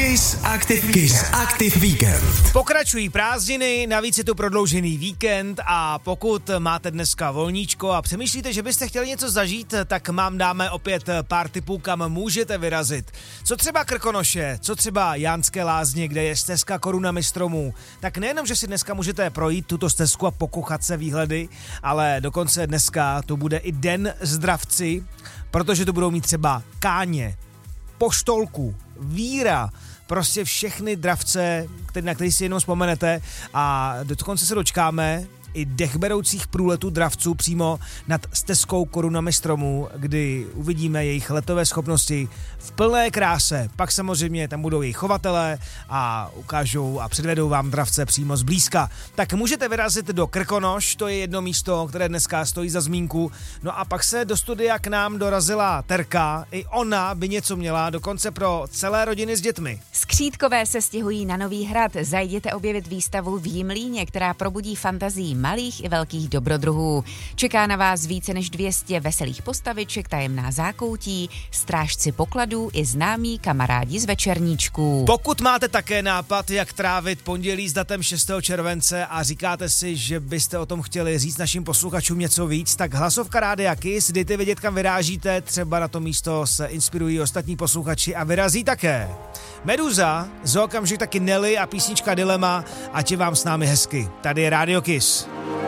Kiss Active Weekend. Pokračují prázdniny, navíc je tu prodloužený víkend a pokud máte dneska volníčko a přemýšlíte, že byste chtěli něco zažít, tak dáme opět pár tipů, kam můžete vyrazit. Co třeba Krkonoše, co třeba Jánské Lázně, kde je stezka korunami stromů. Tak nejenom, že si dneska můžete projít tuto stezku a pokochat se výhledy, ale dokonce dneska to bude i den zdravci, protože to budou mít třeba Káně, Poštolku, Víra, prostě všechny dravce, na který si jenom vzpomenete a dokonce se dočkáme i dechberoucích průletů dravců přímo nad stezkou korunami stromů, kdy uvidíme jejich letové schopnosti v plné kráse. Pak samozřejmě tam budou jejich chovatelé a ukážou a předvedou vám dravce přímo zblízka. Tak můžete vyrazit do Krkonoš, to je jedno místo, které dneska stojí za zmínku. No a pak se do studia k nám dorazila Terka, i ona by něco měla, dokonce pro celé rodiny s dětmi. Skřítkové se stěhují na Nový Hrad, zajděte objevit výstavu v Jimlíně, která probudí fantazii malých i velkých dobrodruhů. Čeká na vás více než 200 veselých postaviček, tajemná zákoutí, strážci pokladů i známí kamarádi z večerníčků. Pokud máte také nápad, jak trávit pondělí s datem 6. července a říkáte si, že byste o tom chtěli říct našim posluchačům něco víc, tak hlasovka Rádia Kiss, dejte vědět, kam vyrážíte, třeba na to místo se inspirují ostatní posluchači a vyrazí také. Meduza, za okamžik taky Nelly a písnička Dilema, ať je vám s námi hezky. Tady je Rádio Kiss.